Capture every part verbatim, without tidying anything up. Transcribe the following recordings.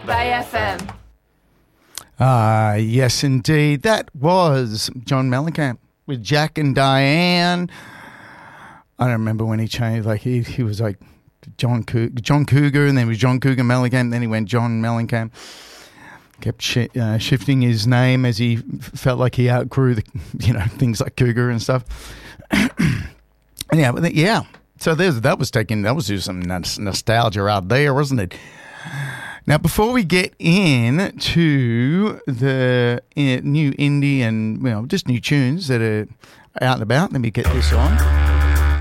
Bay F M. Ah, yes, indeed. That was John Mellencamp with Jack and Diane. I don't remember when he changed. Like he, he was like John Cougar, John Cougar, and then he was John Cougar Mellencamp. Then he went John Mellencamp. Kept sh- uh, shifting his name as he f- felt like he outgrew the, you know, things like Cougar and stuff. And yeah, but th- yeah. So there's that was taking that was just some n- nostalgia out there, wasn't it? Now, before we get in to the uh, new indie and, you know, just new tunes that are out and about, let me get this on.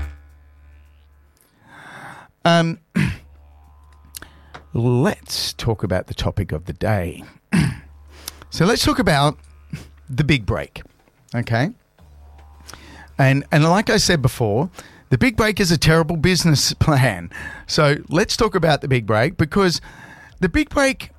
Um, let's talk about the topic of the day. So let's talk about the big break, okay? And and like I said before, the big break is a terrible business plan. So let's talk about the big break, because the big break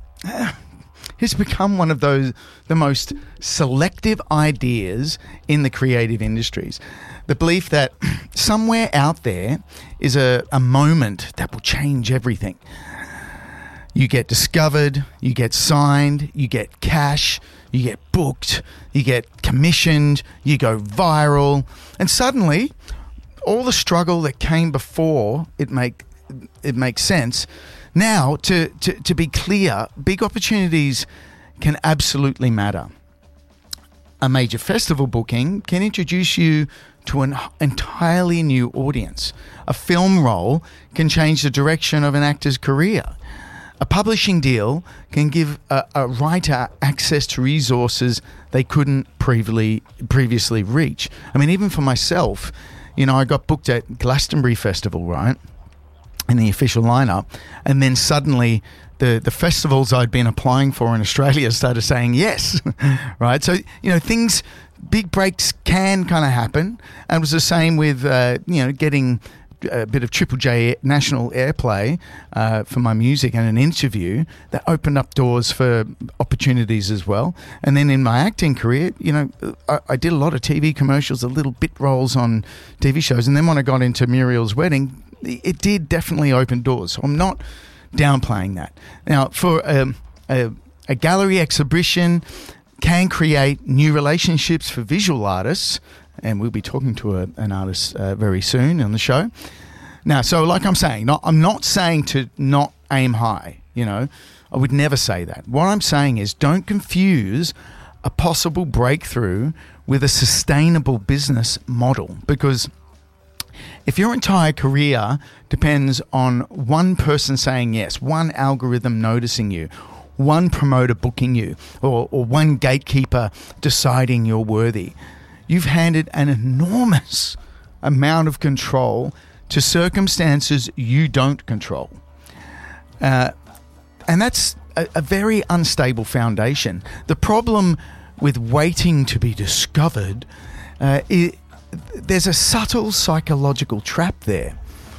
has become one of those the most selective ideas in the creative industries. The belief that somewhere out there is a, a moment that will change everything. You get discovered, you get signed, you get cash, you get booked, you get commissioned, you go viral, and suddenly all the struggle that came before it make it makes sense. Now, to, to, to be clear, big opportunities can absolutely matter. A major festival booking can introduce you to an entirely new audience. A film role can change the direction of an actor's career. A publishing deal can give a, a writer access to resources they couldn't previously previously reach. I mean, even for myself, you know, I got booked at Glastonbury Festival, right, in the official lineup, and then suddenly the, the festivals I'd been applying for in Australia started saying yes, right? So, you know, things, big breaks can kind of happen, and it was the same with, uh, you know, getting a bit of Triple J national airplay uh, for my music and an interview that opened up doors for opportunities as well. And then in my acting career, you know, I, I did a lot of T V commercials, a little bit roles on T V shows. And then when I got into Muriel's Wedding, it did definitely open doors. So I'm not downplaying that. Now, for um, a, a gallery exhibition can create new relationships for visual artists, and we'll be talking to a, an artist uh, very soon on the show. Now, so like I'm saying, not, I'm not saying to not aim high, you know. I would never say that. What I'm saying is don't confuse a possible breakthrough with a sustainable business model, because if your entire career depends on one person saying yes, one algorithm noticing you, one promoter booking you, or, or one gatekeeper deciding you're worthy, you've handed an enormous amount of control to circumstances you don't control. Uh, and that's a, a very unstable foundation. The problem with waiting to be discovered, uh, is, there's a subtle psychological trap there.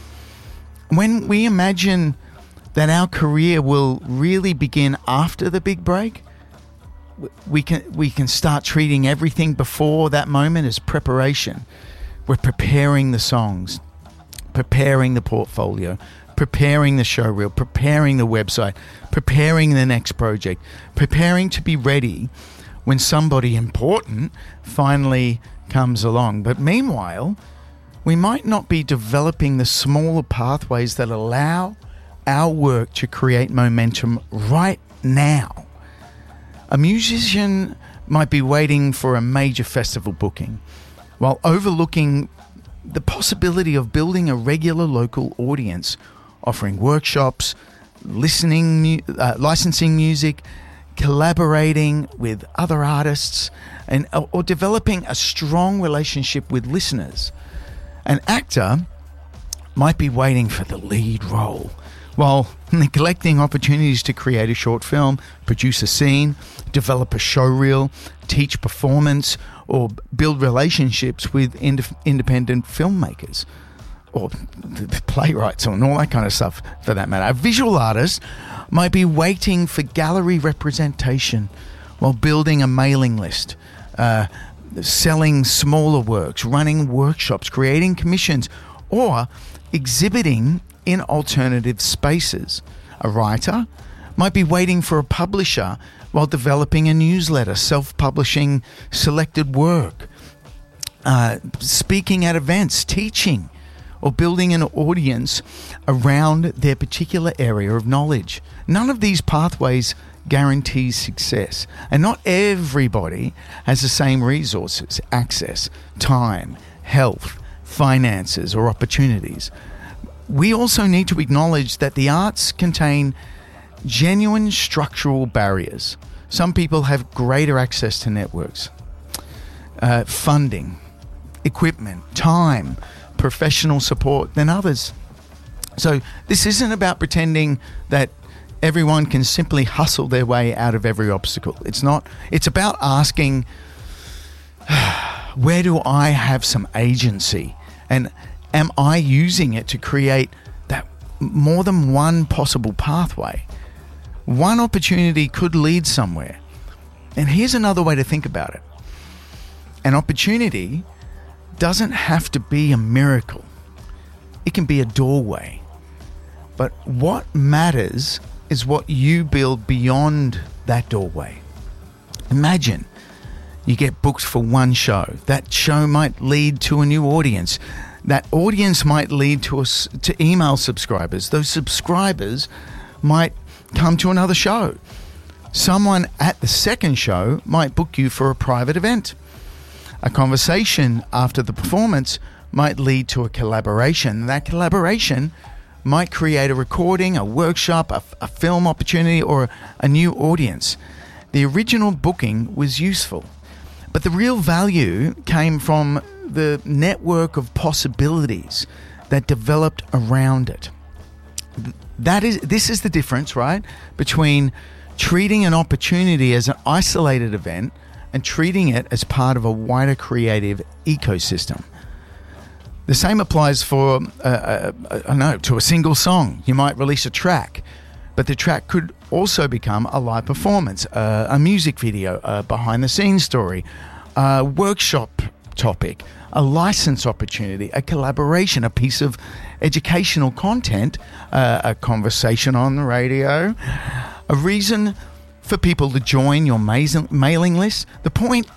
When we imagine that our career will really begin after the big break, we can we can start treating everything before that moment as preparation. We're preparing the songs, preparing the portfolio, preparing the show reel, preparing the website, preparing the next project, preparing to be ready when somebody important finally comes along. But meanwhile, we might not be developing the smaller pathways that allow our work to create momentum right now. A musician might be waiting for a major festival booking while overlooking the possibility of building a regular local audience, offering workshops, listening, uh, licensing music, collaborating with other artists, and or developing a strong relationship with listeners. An actor might be waiting for the lead role while neglecting opportunities to create a short film, produce a scene, develop a show reel, teach performance, or build relationships with ind- independent filmmakers or playwrights and all that kind of stuff for that matter. A visual artist might be waiting for gallery representation while building a mailing list, uh, selling smaller works, running workshops, creating commissions, or exhibiting in alternative spaces. A writer might be waiting for a publisher while developing a newsletter, self-publishing selected work, uh, speaking at events, teaching, or building an audience around their particular area of knowledge. None of these pathways guarantees success, and not everybody has the same resources, access, time, health, finances, or opportunities. We also need to acknowledge that the arts contain genuine structural barriers. Some people have greater access to networks, uh, funding, equipment, time, professional support than others. So this isn't about pretending that everyone can simply hustle their way out of every obstacle. It's not. It's about asking, where do I have some agency? And am I using it to create that more than one possible pathway? One opportunity could lead somewhere. And here's another way to think about it. An opportunity doesn't have to be a miracle. It can be a doorway. But what matters is what you build beyond that doorway. Imagine you get booked for one show. That show might lead to a new audience. That audience might lead to us to email subscribers. Those subscribers might come to another show. Someone at the second show might book you for a private event. A conversation after the performance might lead to a collaboration. That collaboration might create a recording, a workshop, a, a film opportunity, or a new audience. The original booking was useful, but the real value came from the network of possibilities that developed around it. That is, this is the difference, right, between treating an opportunity as an isolated event and treating it as part of a wider creative ecosystem. The same applies for, uh, uh, I don't know, to a single song. You might release a track, but the track could also become a live performance, uh, a music video, a behind-the-scenes story, a workshop topic, a license opportunity, a collaboration, a piece of educational content, uh, a conversation on the radio, a reason for people to join your mailing list. The point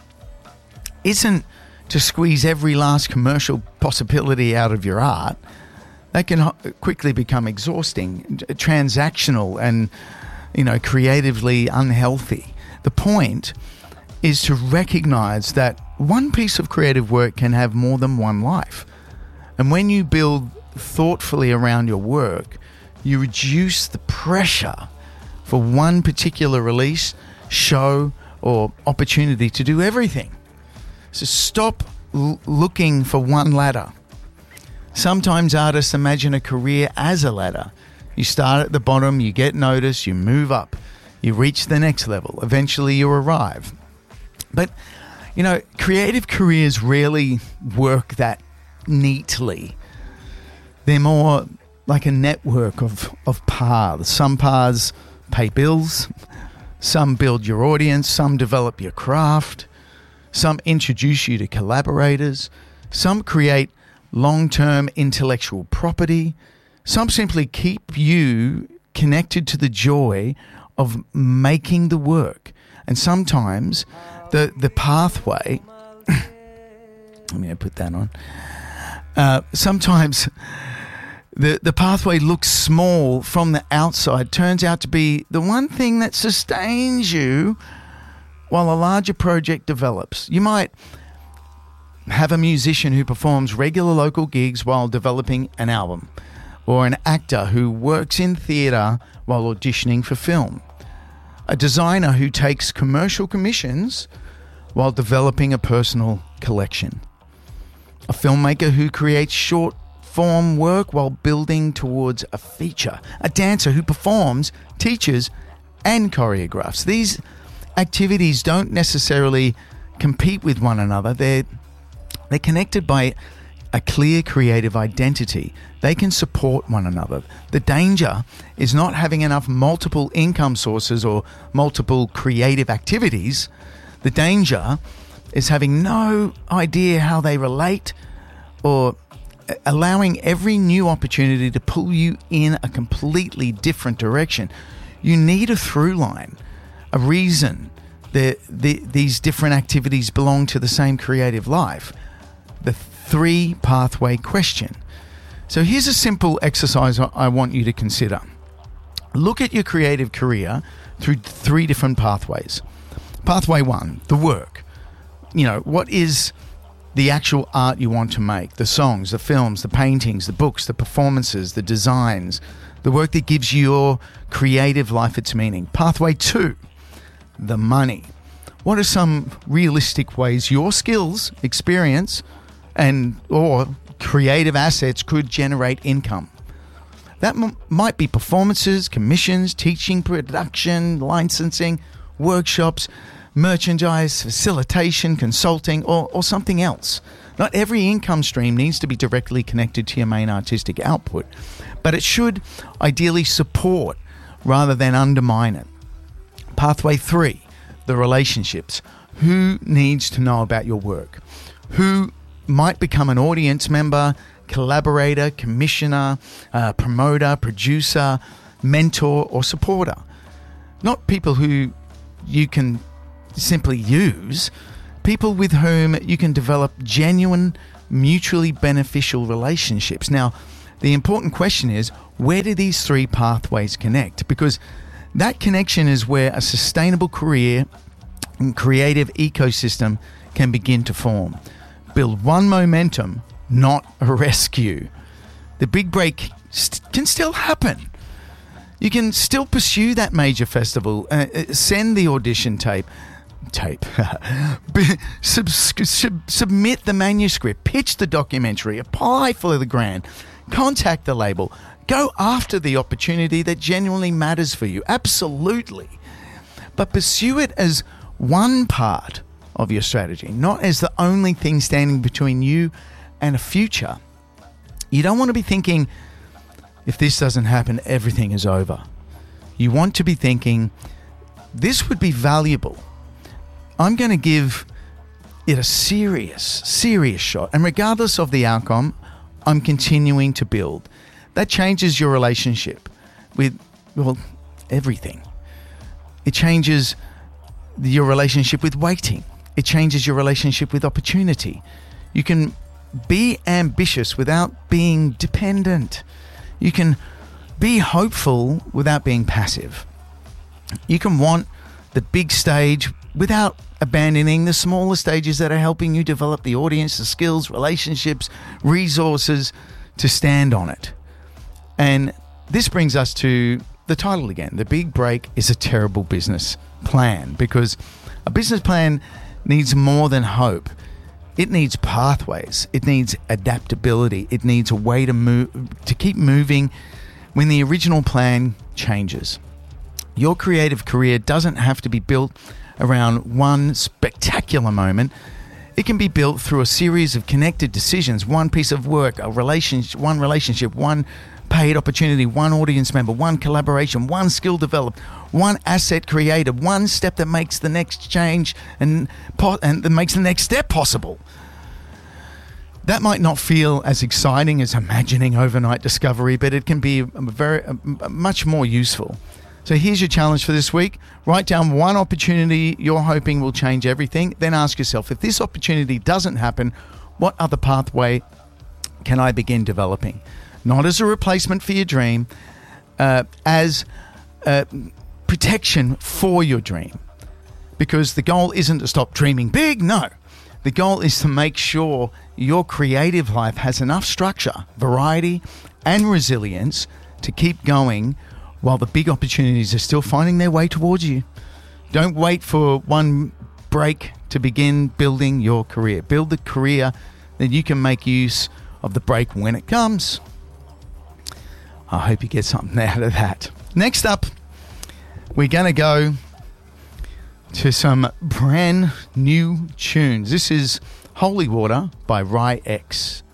isn't to squeeze every last commercial possibility out of your art. That can quickly become exhausting, transactional, and, you know, creatively unhealthy. The point is to recognize that one piece of creative work can have more than one life. And when you build thoughtfully around your work, you reduce the pressure for one particular release, show, or opportunity to do everything. So stop l- looking for one ladder. Sometimes artists imagine a career as a ladder. You start at the bottom, you get noticed, you move up, you reach the next level. Eventually you arrive. But, you know, creative careers rarely work that neatly. They're more like a network of, of paths. Some paths pay bills, some build your audience, some develop your craft, some introduce you to collaborators, some create long-term intellectual property, some simply keep you connected to the joy of making the work. And sometimes the the pathway, let me put that on, uh, sometimes the, the pathway looks small from the outside, turns out to be the one thing that sustains you while a larger project develops. You might have a musician who performs regular local gigs while developing an album, or an actor who works in theatre while auditioning for film, a designer who takes commercial commissions while developing a personal collection, a filmmaker who creates short form work while building towards a feature, a dancer who performs, teaches, and choreographs. These activities don't necessarily compete with one another. They're, they're connected by a clear creative identity. They can support one another. The danger is not having enough multiple income sources or multiple creative activities. The danger is having no idea how they relate, or allowing every new opportunity to pull you in a completely different direction. You need a through line, a reason that the, these different activities belong to the same creative life. The three pathway question. So here's a simple exercise I want you to consider. Look at your creative career through three different pathways. Pathway one, the work. You know, what is the actual art you want to make? The songs, the films, the paintings, the books, the performances, the designs, the work that gives your creative life its meaning. Pathway two, the money. What are some realistic ways your skills, experience, and or creative assets could generate income? That m- might be performances, commissions, teaching, production, licensing, workshops, merchandise, facilitation, consulting, or, or something else. Not every income stream needs to be directly connected to your main artistic output, but it should ideally support rather than undermine it. Pathway three, the relationships. Who needs to know about your work? Who might become an audience member, collaborator, commissioner, uh, promoter, producer, mentor, or supporter? Not people who you can simply use, people with whom you can develop genuine, mutually beneficial relationships. Now, the important question is, where do these three pathways connect? Because that connection is where a sustainable career and creative ecosystem can begin to form. Build one momentum, not a rescue. The big break st- can still happen. You can still pursue that major festival, uh, send the audition tape, tape, sub- sub- submit the manuscript, pitch the documentary, apply for the grant, contact the label, go after the opportunity that genuinely matters for you. Absolutely. But pursue it as one part of your strategy, not as the only thing standing between you and a future. You don't want to be thinking, if this doesn't happen, everything is over. You want to be thinking, this would be valuable. I'm going to give it a serious, serious shot. And regardless of the outcome, I'm continuing to build. That changes your relationship with, well, everything. It changes your relationship with waiting. It changes your relationship with opportunity. You can be ambitious without being dependent. You can be hopeful without being passive. You can want the big stage without abandoning the smaller stages that are helping you develop the audience, the skills, relationships, resources to stand on it. And this brings us to the title again. The Big Break is a terrible business plan, because a business plan needs more than hope. It needs pathways. It needs adaptability. It needs a way to move, to keep moving when the original plan changes. Your creative career doesn't have to be built around one spectacular moment. It can be built through a series of connected decisions, one piece of work, a relationship, one relationship, one paid opportunity, one audience member, one collaboration, one skill developed, one asset created, one step that makes the next change and po- and that makes the next step possible. That might not feel as exciting as imagining overnight discovery, but it can be very much more useful. So here's your challenge for this week. Write down one opportunity you're hoping will change everything. Then ask yourself, if this opportunity doesn't happen, what other pathway can I begin developing? Not as a replacement for your dream, uh, as uh, protection for your dream. Because the goal isn't to stop dreaming big, no. The goal is to make sure your creative life has enough structure, variety, and resilience to keep going while the big opportunities are still finding their way towards you. Don't wait for one break to begin building your career. Build the career that you can make use of the break when it comes. I hope you get something out of that. Next up, we're going to go to some brand new tunes. This is Holy Water by Rai X.